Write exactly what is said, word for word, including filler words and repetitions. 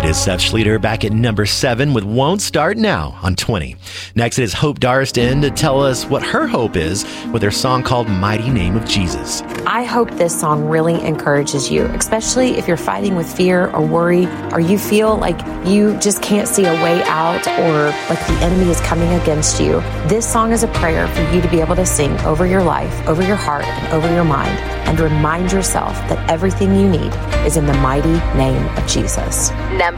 is Seth Schlueter back at number seven with Won't Start Now on twenty. Next is Hope Darston to tell us what her hope is with her song called Mighty Name of Jesus. I hope this song really encourages you, especially if you're fighting with fear or worry, or you feel like you just can't see a way out, or like the enemy is coming against you. This song is a prayer for you to be able to sing over your life, over your heart, and over your mind, and remind yourself that everything you need is in the mighty name of Jesus. Number